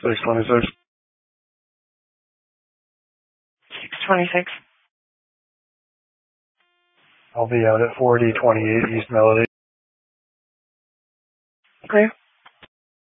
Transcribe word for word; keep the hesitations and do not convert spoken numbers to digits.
six twenty-six. six twenty-six. I'll be out at forty twenty-eight East Melody. Okay.